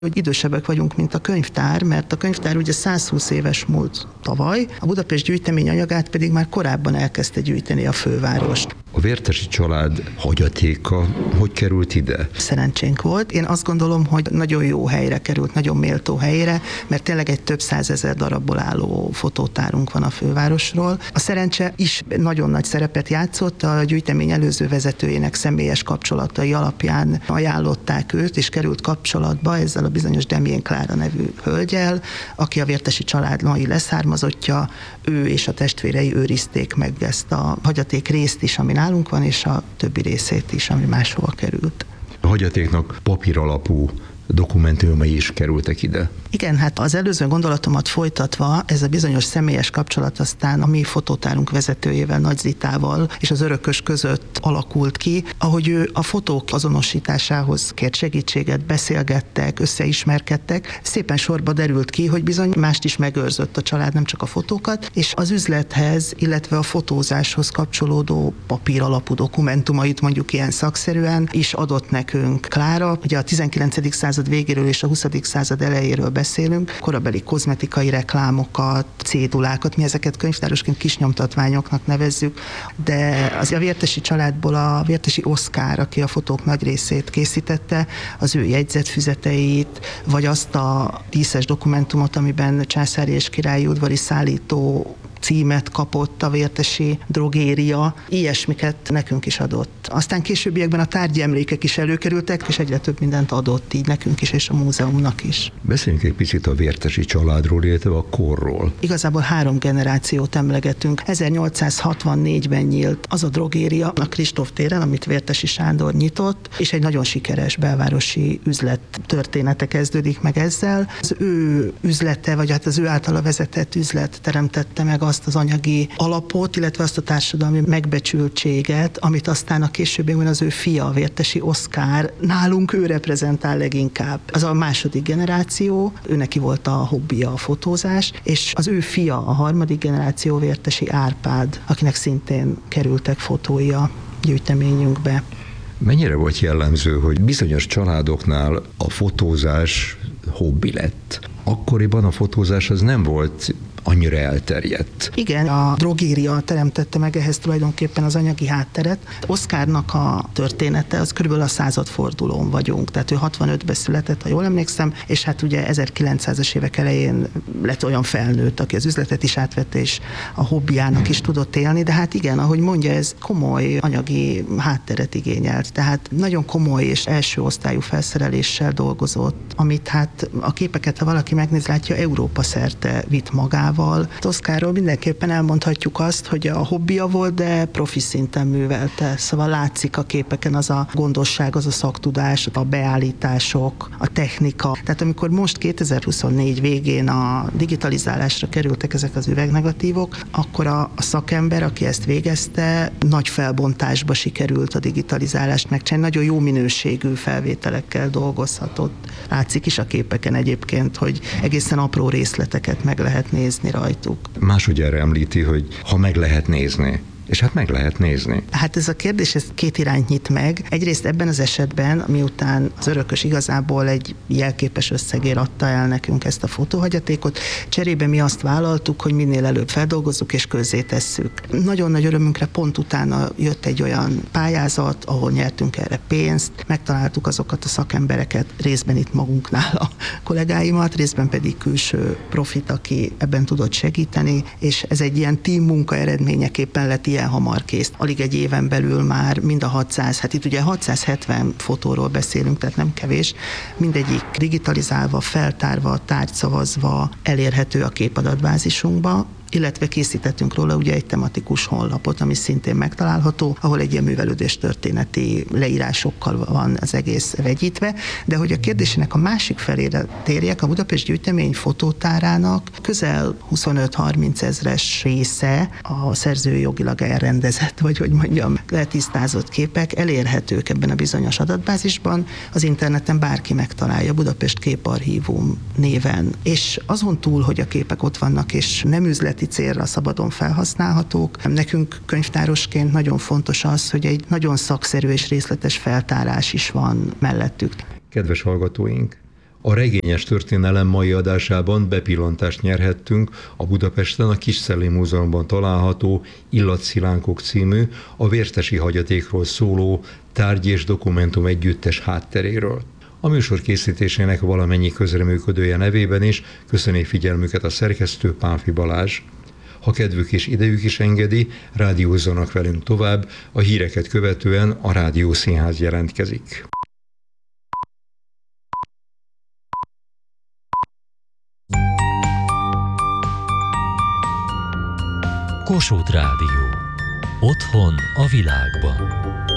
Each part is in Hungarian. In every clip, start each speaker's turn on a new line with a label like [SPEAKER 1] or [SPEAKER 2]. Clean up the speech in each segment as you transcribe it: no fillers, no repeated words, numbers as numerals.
[SPEAKER 1] hogy idősebbek vagyunk, mint a könyvtár, mert a könyvtár ugye 120 éves múlt tavaly, a Budapest gyűjtemény anyagát pedig már korábban elkezdte gyűjteni a fővárost.
[SPEAKER 2] A Vértesi család hagyatéka hogy került ide?
[SPEAKER 1] Szerencsénk volt. Én azt gondolom, hogy nagyon jó helyre került, nagyon méltó helyre, mert tényleg egy több százezer darabból álló fotótárunk van a fővárosról. A szerencse is nagyon nagy szerepet játszott, a gyűjtemény előző vezetőjének személyes kapcsolatai alapján ajánlották őt, és került kapcsolatba ezzel a bizonyos Demjén Klára nevű hölgyel, aki a Vértesi család mai leszármazottja, ő és a testvérei őrizték meg ezt a hagyaték részt is, ami nálunk van, és a többi részét is, ami máshova került.
[SPEAKER 2] A hagyatéknak papíralapú dokumentumai is kerültek ide.
[SPEAKER 1] Igen, hát az előző gondolatomat folytatva, ez a bizonyos személyes kapcsolat aztán a mi fotótárunk vezetőjével, Nagy Zitával és az örökös között alakult ki, ahogy ő a fotók azonosításához kért segítséget, beszélgettek, összeismerkedtek, szépen sorba derült ki, hogy bizony mást is megőrzött a család, nem csak a fotókat, és az üzlethez, illetve a fotózáshoz kapcsolódó papíralapú dokumentumait, mondjuk ilyen szakszerűen is adott nekünk Klára. Ugye a 19. század végéről és a 20. század elejéről beszélünk, korabeli kozmetikai reklámokat, cédulákat, mi ezeket könyvtárosként kisnyomtatványoknak nevezzük, de az a Vértesi családból a Vértesi Oszkár, aki a fotók nagy részét készítette, az ő jegyzetfüzeteit, vagy azt a díszes dokumentumot, amiben császári és királyi udvari szállító címet kapott a Vértesi drogéria, ilyesmiket nekünk is adott. Aztán későbbiekben a tárgyi emlékek is előkerültek, és egyre több mindent adott így nekünk is, és a múzeumnak is.
[SPEAKER 2] Beszéljünk egy picit a Vértesi családról, illetve a korról.
[SPEAKER 1] Igazából 3 generációt emlegetünk. 1864-ben nyílt az a drogéria a Kristóf téren, amit Vértesi Sándor nyitott, és egy nagyon sikeres belvárosi üzlet története kezdődik meg ezzel. Az ő üzlete, vagy hát az ő általa vezetett üzlet teremtette meg azt az anyagi alapot, illetve azt a társadalmi megbecsültséget, amit aztán a későbbiekben az ő fia, a Vértesi Oszkár, nálunk ő reprezentál leginkább. Az a második generáció, ő neki volt a hobbija a fotózás, és az ő fia, a harmadik generáció, Vértesi Árpád, akinek szintén kerültek fotói a gyűjteményünkbe.
[SPEAKER 2] Mennyire volt jellemző, hogy bizonyos családoknál a fotózás hobbi lett? Akkoriban a fotózás az nem volt annyira elterjedt.
[SPEAKER 1] Igen, a drogéria teremtette meg ehhez tulajdonképpen az anyagi hátteret. Oszkárnak a története, az körülbelül a századfordulón vagyunk, tehát ő 65-ben született, ha jól emlékszem, és hát ugye 1900-as évek elején lett olyan felnőtt, aki az üzletet is átvette, és a hobbiának is tudott élni, de hát igen, ahogy mondja, ez komoly anyagi hátteret igényelt, tehát nagyon komoly és első osztályú felszereléssel dolgozott, amit hát a képeket, ha valaki megnéz, látja, Európa szerte vitt magával. Oszkárról mindenképpen elmondhatjuk azt, hogy a hobbija volt, de profi szinten művelte. Szóval látszik a képeken az a gondosság, az a szaktudás, a beállítások, a technika. Tehát amikor most 2024 végén a digitalizálásra kerültek ezek az üvegnegatívok, akkor a szakember, aki ezt végezte, nagy felbontásba sikerült a digitalizálást megcsinálni. Nagyon jó minőségű felvételekkel dolgozhatott. Látszik is a képeken egyébként, hogy egészen apró részleteket meg lehet nézni rajtuk.
[SPEAKER 2] Másodjára említi, hogy ha meg lehet nézni. És hát meg lehet nézni.
[SPEAKER 1] Hát ez a kérdés, ez 2 irányt nyit meg. Egyrészt ebben az esetben, miután az örökös igazából egy jelképes összegért adta el nekünk ezt a fotóhagyatékot, cserébe mi azt vállaltuk, hogy minél előbb feldolgozzuk és közzétesszük. Nagyon nagy örömünkre pont utána jött egy olyan pályázat, ahol nyertünk erre pénzt, megtaláltuk azokat a szakembereket, részben itt magunknál a kollégáimat, részben pedig külső profit, aki ebben tudott segíteni, és ez egy ilyen team munka eredményeképpen lett ilyen hamar kész. Alig egy éven belül már mind a 600, hát itt ugye 670 fotóról beszélünk, tehát nem kevés, mindegyik digitalizálva, feltárva, tárgyszavazva elérhető a képadatbázisunkba, illetve készítettünk róla ugye egy tematikus honlapot, ami szintén megtalálható, ahol egy ilyen művelődés történeti leírásokkal van az egész vegyítve, de hogy a kérdésének a másik felére térjek, a Budapest gyűjtemény fotótárának közel 25-30 ezres része a szerzőjogilag elrendezett, vagy hogy mondjam, letisztázott képek elérhetők ebben a bizonyos adatbázisban, az interneten bárki megtalálja, Budapest Képarchívum néven. És azon túl, hogy a képek ott vannak, és nem üzleti célra szabadon felhasználhatók. Nekünk könyvtárosként nagyon fontos az, hogy egy nagyon szakszerű és részletes feltárás is van mellettük.
[SPEAKER 2] Kedves hallgatóink, A regényes történelem mai adásában bepillantást nyerhettünk a Budapesten a Kisszelli Múzeumban található Illatszilánkok című, a vértesi hagyatékról szóló tárgy és dokumentum együttes hátteréről. A műsor készítésének valamennyi közreműködője nevében is köszöni figyelmüket a szerkesztő, Pánfi Balázs. Ha kedvük és idejük is engedi, rádiózzanak velünk tovább, a híreket követően a Rádiószínház jelentkezik.
[SPEAKER 3] Kossuth Rádió. Otthon a világban.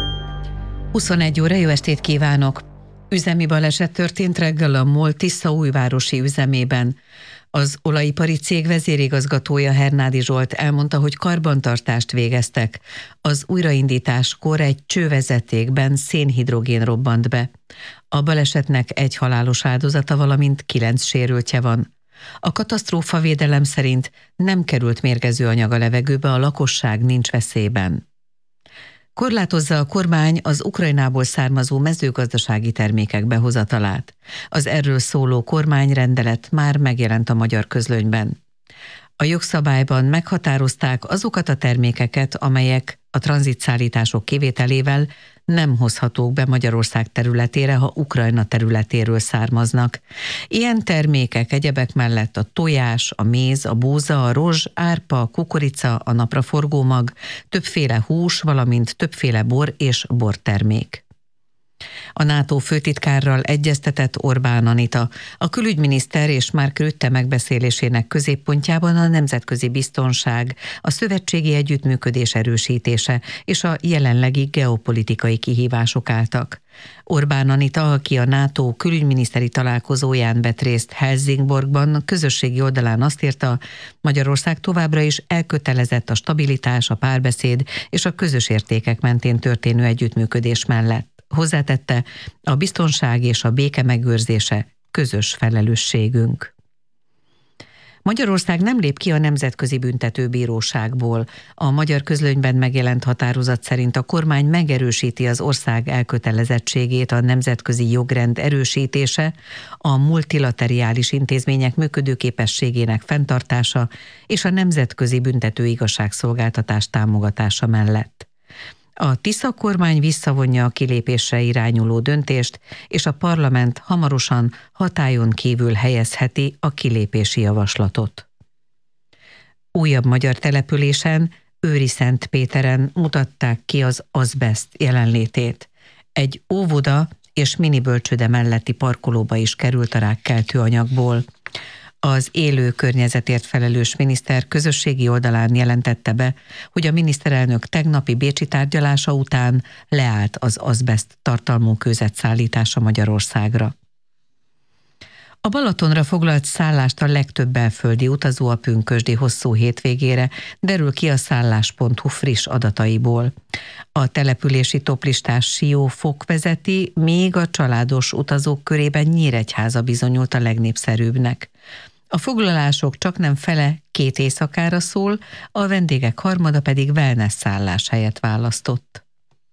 [SPEAKER 4] 21 óra, jó estét kívánok! Üzemi baleset történt reggel a MOL Tiszaújvárosi üzemében. Az olajipari cég vezérigazgatója, Hernádi Zsolt elmondta, hogy karbantartást végeztek. Az újraindításkor egy csővezetékben szénhidrogén robbant be. A balesetnek egy halálos áldozata, valamint 9 sérültje van. A katasztrófavédelem szerint nem került mérgező anyag a levegőbe, a lakosság nincs veszélyben. Korlátozza a kormány az Ukrajnából származó mezőgazdasági termékek behozatalát. Az erről szóló kormányrendelet már megjelent a magyar közlönyben. A jogszabályban meghatározták azokat a termékeket, amelyek a tranzitszállítások kivételével nem hozhatók be Magyarország területére, ha Ukrajna területéről származnak. Ilyen termékek egyebek mellett a tojás, a méz, a búza, a rozs, árpa, a kukorica, a napraforgó mag, többféle hús, valamint többféle bor és bortermék. A NATO főtitkárral egyeztetett Orbán Anita. A külügyminiszter és Mark Rutte megbeszélésének középpontjában a nemzetközi biztonság, a szövetségi együttműködés erősítése és a jelenlegi geopolitikai kihívások álltak. Orbán Anita, aki a NATO külügyminiszteri találkozóján vett részt Helsingborgban, közösségi oldalán azt írta, Magyarország továbbra is elkötelezett a stabilitás, a párbeszéd és a közös értékek mentén történő együttműködés mellett. Hozzátette, a biztonság és a béke megőrzése közös felelősségünk. Magyarország nem lép ki a Nemzetközi Büntetőbíróságból. A magyar közlönyben megjelent határozat szerint a kormány megerősíti az ország elkötelezettségét a nemzetközi jogrend erősítése, a multilateriális intézmények működőképességének fenntartása és a nemzetközi büntető igazságszolgáltatás támogatása mellett. A Tisza kormány visszavonja a kilépésre irányuló döntést, és a parlament hamarosan hatályon kívül helyezheti a kilépési javaslatot. Újabb magyar településen, Őriszentpéteren mutatták ki az azbeszt jelenlétét. Egy óvoda és minibölcsőde melletti parkolóba is került a rákkeltő anyagból. Az élő környezetért felelős miniszter közösségi oldalán jelentette be, hogy a miniszterelnök tegnapi bécsi tárgyalása után leállt az azbeszt tartalmú kőzet szállítása Magyarországra. A Balatonra foglalt szállást a legtöbb belföldi utazó a pünkösdi hosszú hétvégére, derül ki a szállás.hu friss adataiból. A települési toplistás Siófok vezeti, még a családos utazók körében Nyíregyháza bizonyult a legnépszerűbbnek. A foglalások csaknem fele 2 éjszakára szól, a vendégek harmada pedig wellness szállás helyet választott.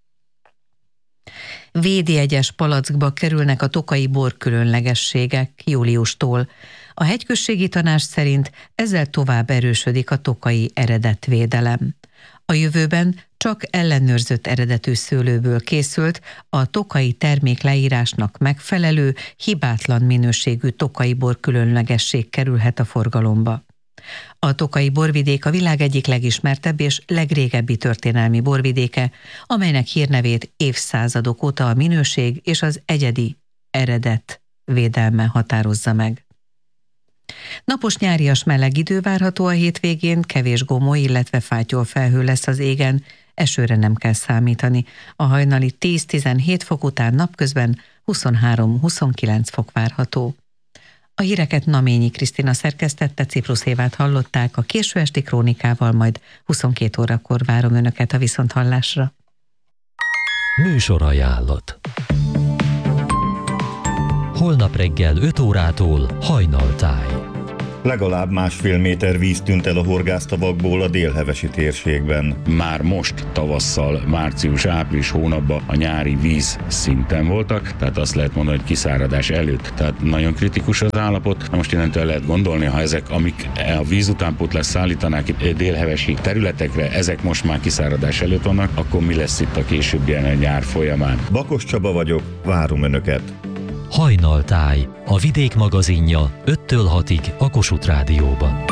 [SPEAKER 4] Védjegyes palackba kerülnek a tokaji borkülönlegességek júliustól. A hegyközségi tanács szerint ezzel tovább erősödik a tokaji eredetvédelem. A jövőben csak ellenőrzött eredetű szőlőből készült, a tokaji termék leírásnak megfelelő, hibátlan minőségű tokaji bor különlegesség kerülhet a forgalomba. A tokaji borvidék a világ egyik legismertebb és legrégebbi történelmi borvidéke, amelynek hírnevét évszázadok óta a minőség és az egyedi eredet védelme határozza meg. Napos nyárias meleg idő várható a hétvégén, kevés gomoly, illetve fátyol felhő lesz az égen, esőre nem kell számítani. A hajnali 10-17 fok után napközben 23-29 fok várható. A híreket Naményi Krisztina szerkesztette, Ciprus Évát hallották, a késő esti krónikával majd 22 órakor várom Önöket a viszonthallásra.
[SPEAKER 3] Műsorajánlat. Holnap reggel 5 órától Hajnaltáj.
[SPEAKER 5] Legalább 1,5 méter víz tűnt el a horgásztavakból a délhevesi térségben.
[SPEAKER 6] Már most tavasszal, március-április hónapban a nyári víz szinten voltak, tehát azt lehet mondani, hogy kiszáradás előtt. Tehát nagyon kritikus az állapot. Na most innentől lehet gondolni, ha ezek, amik a víz utánpótlást szállítanák délhevesi területekre, ezek most már kiszáradás előtt vannak, akkor mi lesz itt a későbbien a nyár folyamán?
[SPEAKER 5] Bakos Csaba vagyok, várom Önöket!
[SPEAKER 3] Hajnaltáj, a Vidék magazinja 5-től 6-ig a Kossuth Rádióban.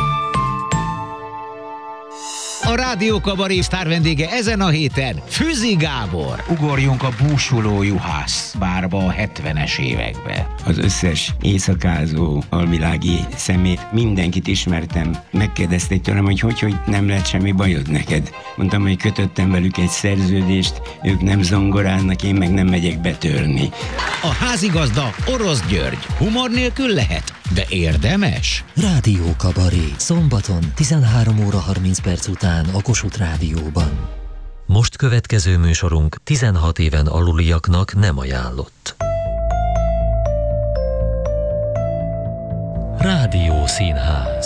[SPEAKER 7] A Rádió Kabaré sztár vendége ezen a héten Füzi Gábor.
[SPEAKER 8] Ugorjunk a búsuló juhász bárba a 70-es évekbe.
[SPEAKER 9] Az összes éjszakázó alvilági szemét, mindenkit ismertem. Megkérdezték tőlem, hogy nem lett semmi bajod neked. Mondtam, hogy kötöttem velük egy szerződést, ők nem zongorálnak, én meg nem megyek betörni.
[SPEAKER 7] A házigazda Orosz György. Humor nélkül lehet, de érdemes.
[SPEAKER 3] Rádió Kabaré, szombaton 13 óra 30 perc után a Kossuth Rádióban. Most következő műsorunk 16 éven aluliaknak nem ajánlott. Rádió Színház.